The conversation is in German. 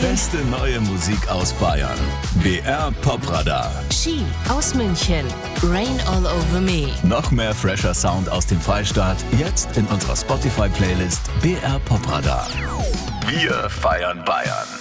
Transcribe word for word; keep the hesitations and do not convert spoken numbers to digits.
beste neue Musik aus Bayern. B R Popradar. Ski aus München. Rain All Over Me. Noch mehr fresher Sound aus dem Freistaat. Jetzt in unserer Spotify-Playlist B R Popradar. Wir feiern Bayern.